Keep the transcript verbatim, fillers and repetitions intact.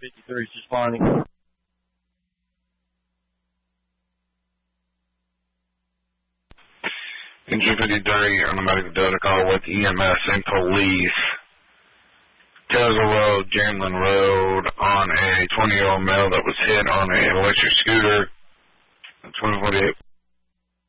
fifty-three is responding. Engine fifty-three on the medical Delta call with E M S and police. Tesla Road, Jamlin Road, on a twenty-year-old male that was hit on an electric scooter. twenty forty-eight.